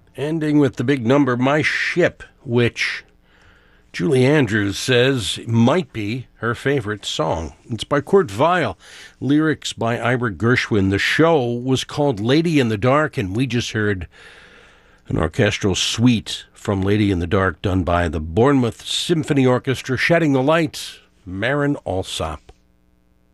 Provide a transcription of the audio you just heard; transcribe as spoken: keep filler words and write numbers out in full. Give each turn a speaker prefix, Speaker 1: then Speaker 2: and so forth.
Speaker 1: Ending with the big number, My Ship, which Julie Andrews says might be her favorite song. It's by Kurt Weill, lyrics by Ira Gershwin. The show was called Lady in the Dark, and we just heard an orchestral suite from Lady in the Dark done by the Bournemouth Symphony Orchestra, shedding the light, Marin Alsop.